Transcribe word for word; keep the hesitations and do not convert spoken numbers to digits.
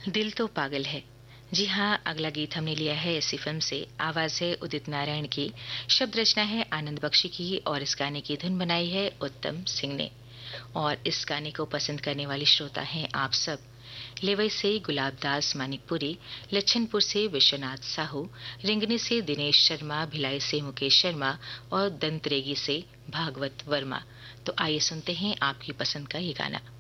दिल तो पागल है। जी हाँ, अगला गीत हमने लिया है इसी फिल्म से। आवाज है उदित नारायण की, शब्द रचना है आनंद बख्शी की और इस गाने की धुन बनाई है उत्तम सिंह ने। और इस गाने को पसंद करने वाले श्रोता हैं आप सब। लेवई से गुलाबदास मानिकपुरी, लच्छनपुर से विश्वनाथ साहू, रिंगनी से दिनेश शर्मा, भिलाई से मुकेश शर्मा और दंतरेगी से भागवत वर्मा। तो आइए सुनते हैं आपकी पसंद का ये गाना।